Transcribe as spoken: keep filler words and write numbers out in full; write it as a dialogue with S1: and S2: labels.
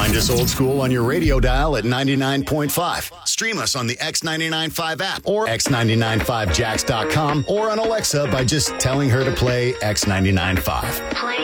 S1: Find us old school on your radio dial at ninety-nine point five. Stream us on the X ninety-nine point five app or x ninety-nine five jacks dot com or on Alexa by just telling her to play X ninety-nine point five.
S2: Play